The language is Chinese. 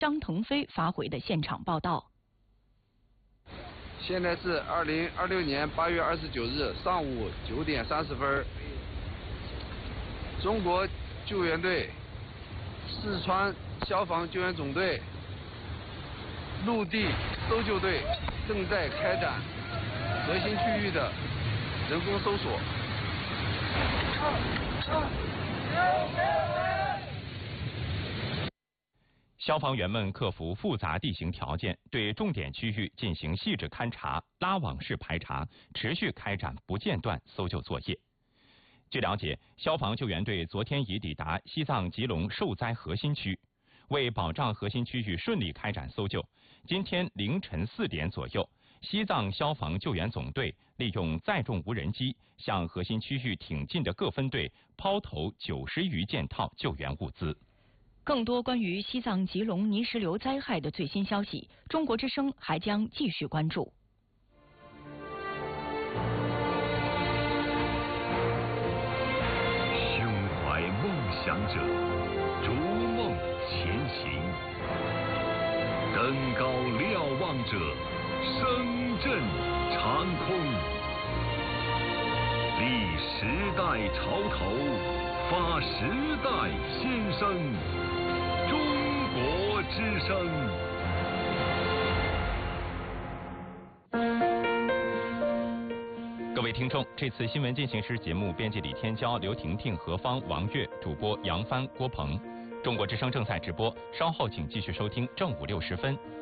张腾飞发回的现场报道。 现在是2026年8月29日上午9点30分，中国救援队、四川消防救援总队、陆地搜救队正在开展核心区域的人工搜索。 消防员们克服复杂地形条件，对重点区域进行细致勘察、拉网式排查，持续开展不间断搜救作业。据了解，消防救援队昨天已抵达西藏吉隆受灾核心区，为保障核心区域顺利开展搜救，今天凌晨4点左右，西藏消防救援总队利用载重无人机向核心区域挺进的各分队抛投90余件套救援物资。 更多关于西藏吉隆泥石流灾害的最新消息，中国之声还将继续关注。 胸怀梦想者，逐梦前行；登高瞭望者，声震长空。立时代潮头，发时代先声。中国之声。 各位听众，这次新闻进行时节目编辑李天骄、刘婷婷、何芳、王悦，主播杨帆、郭鹏。中国之声正在直播，稍后请继续收听正午6时分。